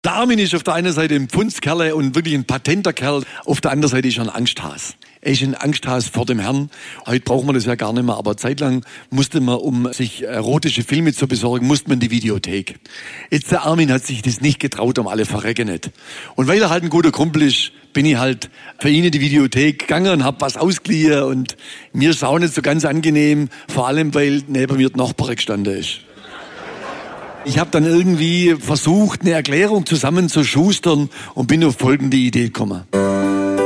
Der Armin ist auf der einen Seite ein Pfundskerle und wirklich ein patenter Kerl. Auf der anderen Seite ist er ein Angsthas. Er ist ein Angsthas vor dem Herrn. Heute braucht man das ja gar nicht mehr, aber zeitlang musste man, um sich erotische Filme zu besorgen, musste man in die Videothek. Jetzt der Armin hat sich das nicht getraut, um alle verrecken nicht. Und weil er halt ein guter Kumpel ist, bin ich halt für ihn in die Videothek gegangen und hab was ausgeliehen und mir ist auch nicht so ganz angenehm, vor allem weil neben mir die Nachbarin gestanden ist. Ich habe dann irgendwie versucht, eine Erklärung zusammenzuschustern und bin auf folgende Idee gekommen.